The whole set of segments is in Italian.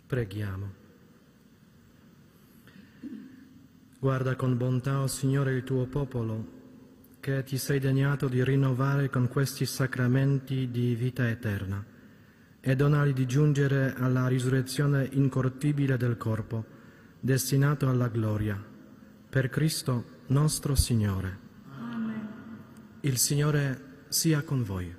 Preghiamo. Guarda con bontà, o Signore, il tuo popolo, che ti sei degnato di rinnovare con questi sacramenti di vita eterna, e donali di giungere alla risurrezione incorruttibile del corpo, destinato alla gloria. Per Cristo nostro Signore. Amen. Il Signore sia con voi.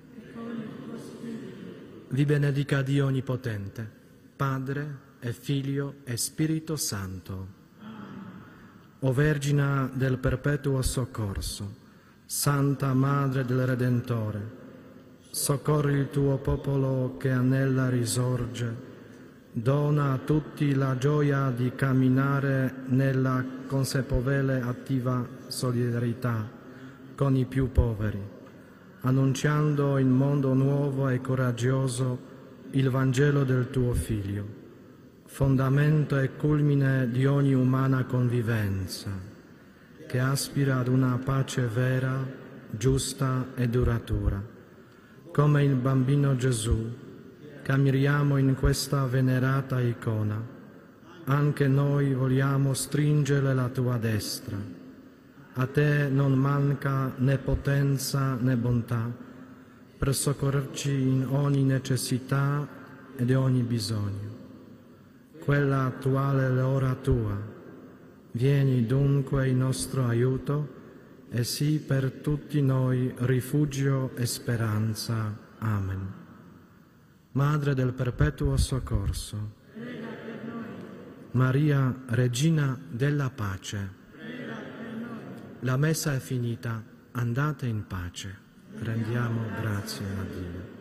Vi benedica Dio Onnipotente, Padre e Figlio e Spirito Santo. O Vergine del perpetuo soccorso, Santa Madre del Redentore, soccorri il tuo popolo che anela risorge, dona a tutti la gioia di camminare nella consapevole attiva solidarietà con i più poveri, annunciando in modo nuovo e coraggioso il Vangelo del tuo Figlio, fondamento e culmine di ogni umana convivenza, che aspira ad una pace vera, giusta e duratura. Come il bambino Gesù, che ammiriamo in questa venerata icona, anche noi vogliamo stringere la tua destra. A te non manca né potenza né bontà per soccorrerci in ogni necessità e di ogni bisogno. Quella attuale è l'ora tua. Vieni dunque in nostro aiuto e sii per tutti noi rifugio e speranza. Amen. Madre del perpetuo soccorso, Prega per noi. Maria, Regina della pace, Prega per noi. la messa è finita, andate in pace. Rendiamo grazie a Dio.